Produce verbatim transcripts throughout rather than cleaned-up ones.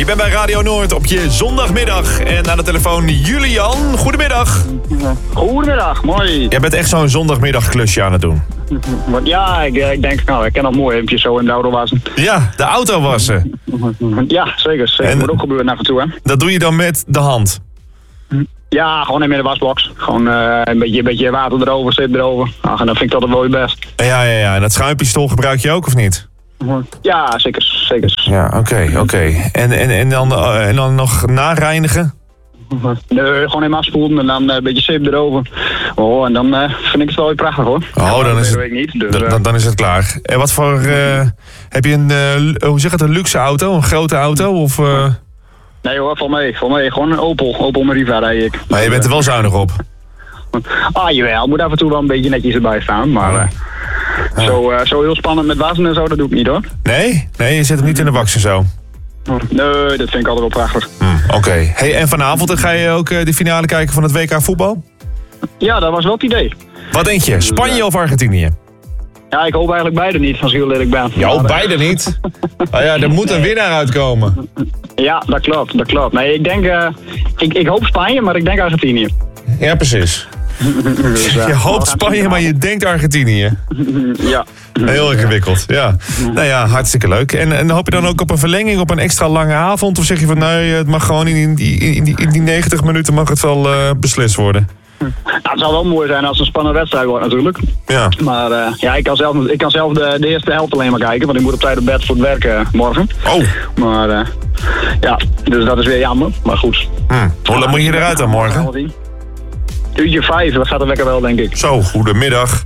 Je bent bij Radio Noord op je zondagmiddag. En aan de telefoon Julian. Goedemiddag. Goedemiddag, mooi. Jij bent echt zo'n zondagmiddagklusje aan het doen. Ja, ik, ik denk, nou, ik kan dat mooi eventjes zo in de auto wassen. Ja, de auto wassen. Ja, zeker. zeker. En- Dat moet ook gebeuren af en toe, hè. Dat doe je dan met de hand. Ja, gewoon even in de wasbox. Gewoon eh, een, beetje, een beetje water erover, zeep erover. Ach, en dan vind ik dat wel je best. Ja, ja, ja. En dat schuimpistool gebruik je ook of niet? Ja, zeker, zeker. Ja, oké, oké. Okay. En, en, en, dan, uh, en dan nog nareinigen? Nee, gewoon even afspoelen en dan uh, een beetje zeep erover. Oh, en dan uh, vind ik het wel weer prachtig, hoor. Oh, ja, dan is dat het- weet ik niet. Dus, Dan, uh, dan, dan is het klaar. En wat voor... Uh, heb je een, uh, hoe zeg het, een luxe auto? Een grote auto? Of, uh... nee hoor, val mee, val mee. Gewoon een Opel. Opel Meriva rijd ik. Maar je bent er wel zuinig op. Ah, jawel. Moet af en toe wel een beetje netjes erbij staan. Maar uh, Ja. zo, uh, zo heel spannend met wassen en zo, dat doe ik niet, hoor. Nee? Nee, je zet hem niet in de wax en zo. Nee, dat vind ik altijd wel prachtig. Hm, oké. Hey, en vanavond dan ga je ook uh, de finale kijken van het W K voetbal? Ja, dat was wel het idee. Wat denk je? Spanje of Argentinië? Ja, ik hoop eigenlijk beide niet, als ik heel eerlijk ben. Ja, Maar, uh, beide niet. Oh ja, er moet een winnaar uitkomen. Ja, dat klopt, dat klopt. Nee, ik denk, uh, ik, ik hoop Spanje, maar ik denk Argentinië. Ja, precies. Dus, uh, Je hoopt we gaan Spanje, zien. maar je denkt Argentinië. Ja. Heel ingewikkeld, ja. Nou ja, hartstikke leuk. En, en hoop je dan ook op een verlenging, op een extra lange avond? Of zeg je van, nee, het mag gewoon in die, in die, in die negentig minuten mag het wel uh, beslist worden? Nou, het zou wel mooi zijn als het een spannende wedstrijd wordt natuurlijk. Ja. Maar uh, ja, ik kan zelf, ik kan zelf de, de eerste helft alleen maar kijken, want ik moet op tijd op bed voor het werk uh, morgen. Oh, Maar uh, ja, dus dat is weer jammer. Maar goed. hm. Hoe lang moet je eruit dan morgen? Uurtje vijf, dat gaat er lekker wel, denk ik. Zo, goedemiddag.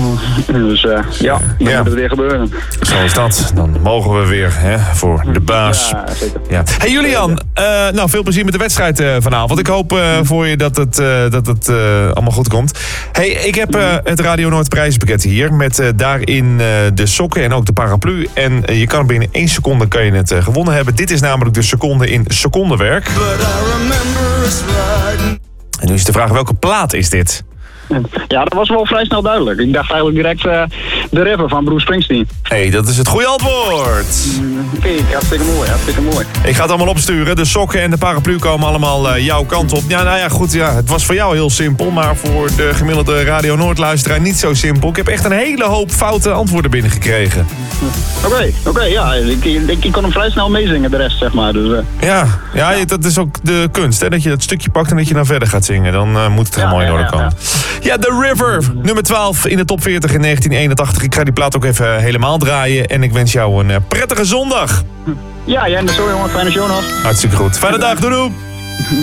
Dus uh, ja, dan Ja. moet het weer gebeuren. Zo is dat. Dan mogen we weer hè, voor de baas. Ja, zeker. Ja. Hey Julian, uh, nou veel plezier met de wedstrijd uh, vanavond. Ik hoop uh, voor je dat het, uh, dat het uh, allemaal goed komt. Hey, ik heb uh, het Radio Noord prijzenpakket hier met uh, daarin uh, de sokken en ook de paraplu. En uh, je kan binnen één seconde kan je het uh, gewonnen hebben. Dit is namelijk de seconde in secondenwerk. En nu is de vraag, welke plaat is dit? Ja, dat was wel vrij snel duidelijk. Ik dacht eigenlijk direct uh, de River van Bruce Springsteen. Hey, dat is het goede antwoord. Kijk, hartstikke mooi, hartstikke mooi. Ik ga het allemaal opsturen. De sokken en de paraplu komen allemaal uh, jouw kant op. Ja, nou ja, goed. Ja, het was voor jou heel simpel. Maar voor de gemiddelde Radio Noord-luisteraar niet zo simpel. Ik heb echt een hele hoop foute antwoorden binnengekregen. Oké, okay, oké, okay, ja. Ik, ik, ik kon hem vrij snel meezingen, de rest, zeg maar. Dus, uh, Ja, ja, je- dat is ook de kunst. Hè? Dat je dat stukje pakt en dat je dan verder gaat zingen. Dan uh, moet het Ja, helemaal in ja, orde ja, komen. Ja, The River. Nummer twaalf in de top veertig in negentien eenentachtig. Ik ga die plaat ook even helemaal draaien. En ik wens jou een uh, prettige zondag. ja, jij en de zo, jongen. Fijne show nog. Hartstikke goed. Fijne dag. Doei doei.